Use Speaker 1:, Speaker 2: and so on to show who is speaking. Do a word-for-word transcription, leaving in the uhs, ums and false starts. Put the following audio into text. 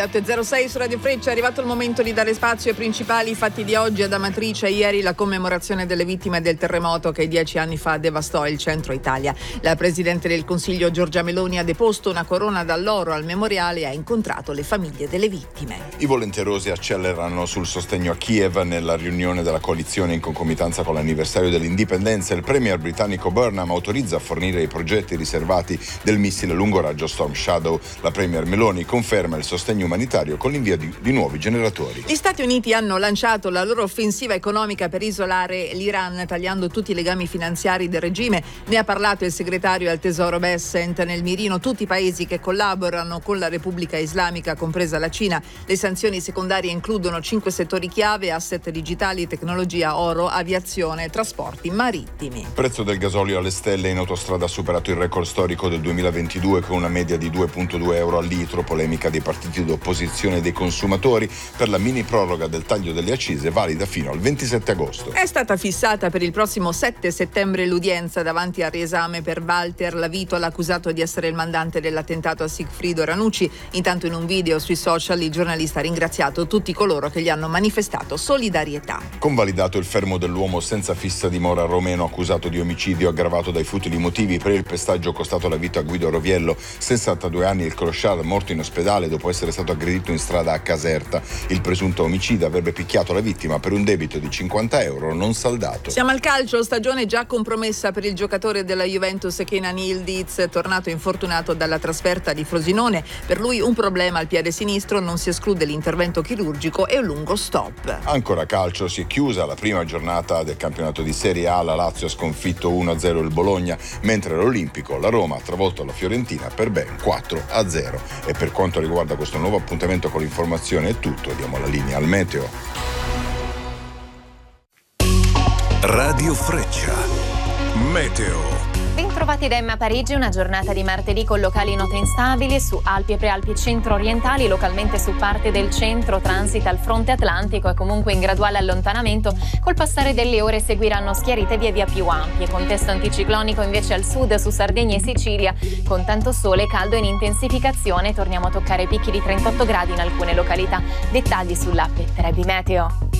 Speaker 1: Le otto e zero sei su Radio Freccia, è arrivato il momento di dare spazio ai principali fatti di oggi. Ad Amatrice ieri la commemorazione delle vittime del terremoto che dieci anni fa devastò il centro Italia. La Presidente del Consiglio Giorgia Meloni ha deposto una corona d'alloro al memoriale e ha incontrato le famiglie delle vittime.
Speaker 2: I volenterosi accelerano sul sostegno a Kiev nella riunione della coalizione in concomitanza con l'anniversario dell'indipendenza. Il premier britannico Burnham autorizza a fornire i progetti riservati del missile a lungo raggio Storm Shadow. La premier Meloni conferma il sostegno umanitario con l'invio di, di nuovi generatori.
Speaker 1: Gli Stati Uniti hanno lanciato la loro offensiva economica per isolare l'Iran, tagliando tutti i legami finanziari del regime. Ne ha parlato il segretario al Tesoro Bessent. Nel mirino tutti i paesi che collaborano con la Repubblica Islamica, compresa la Cina. Le sanzioni secondarie includono cinque settori chiave: asset digitali, tecnologia, oro, aviazione, trasporti marittimi.
Speaker 2: Prezzo del gasolio alle stelle. In autostrada ha superato il record storico del duemilaventidue con una media di due virgola due euro al litro. Polemica dei partiti d'opposizione e dei consumatori per la mini proroga del taglio delle accise valida fino al ventisette agosto.
Speaker 1: È stata fissata per il prossimo sette settembre l'udienza davanti al riesame per Walter Lavitola, accusato di essere il mandante dell'attentato a Sigfrido Ranucci. Intanto in un video sui social il giornalista ha ringraziato tutti coloro che gli hanno manifestato solidarietà.
Speaker 2: Convalidato il fermo dell'uomo senza fissa dimora romeno accusato di omicidio aggravato dai futili motivi. Per il pestaggio costato la vita a Guido Roviello, sessantadue anni, il clochard morto in ospedale dopo essere stato aggredito in strada a Caserta. Il presunto omicida avrebbe picchiato la vittima per un debito di cinquanta euro non saldato.
Speaker 1: Siamo al calcio, stagione già compromessa per il giocatore della Juventus Kenan Yildiz, tornato infortunato dalla trasferta di Frosinone. Per lui un problema al piede sinistro, non si esclude l'intervento chirurgico e un lungo stop.
Speaker 2: Ancora calcio, si è chiusa la prima giornata del campionato di Serie A. La Lazio ha sconfitto uno a zero il Bologna, mentre all'Olimpico la Roma ha travolto la Fiorentina per ben quattro a zero. E per quanto riguarda questo nuovo appuntamento con l'informazione è tutto. Diamo la linea al meteo.
Speaker 3: Radio Freccia. Meteo.
Speaker 4: Bentrovati da Emma Parigi, una giornata di martedì con locali note instabili su Alpi e Prealpi centro-orientali, localmente su parte del centro transita il fronte atlantico e comunque in graduale allontanamento. Col passare delle ore seguiranno schiarite via via più ampie. Contesto anticiclonico invece al sud su Sardegna e Sicilia, con tanto sole, caldo in intensificazione. Torniamo a toccare picchi di trentotto gradi in alcune località. Dettagli sull'app Trebi Meteo.